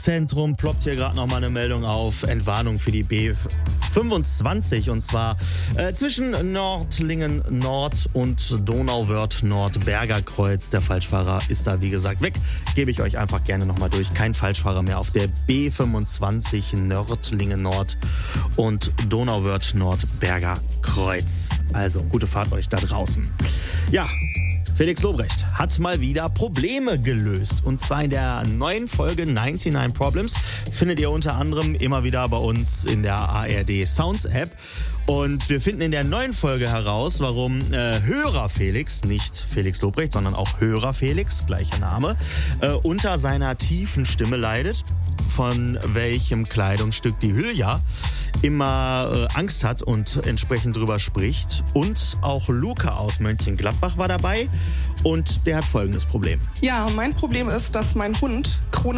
Zentrum ploppt hier gerade nochmal eine Meldung auf. Entwarnung für die B25 und zwar zwischen Nordlingen Nord und Donauwörth Nord Bergerkreuz. Der Falschfahrer ist da wie gesagt weg. Gebe ich euch einfach gerne nochmal durch. Kein Falschfahrer mehr auf der B25 Nordlingen Nord und Donauwörth Nord Bergerkreuz. Also gute Fahrt euch da draußen. Ja. Felix Lobrecht hat mal wieder Probleme gelöst. Und zwar in der neuen Folge 99 Problems findet ihr unter anderem immer wieder bei uns in der ARD Sounds App. Und wir finden in der neuen Folge heraus, warum Hörer Felix, nicht Felix Lobrecht, sondern auch Hörer Felix, gleicher Name, unter seiner tiefen Stimme leidet, von welchem Kleidungsstück die Hülya immer Angst hat und entsprechend drüber spricht. Und auch Luca aus Mönchengladbach war dabei und der hat folgendes Problem. Ja, mein Problem ist, dass mein Hund chronisch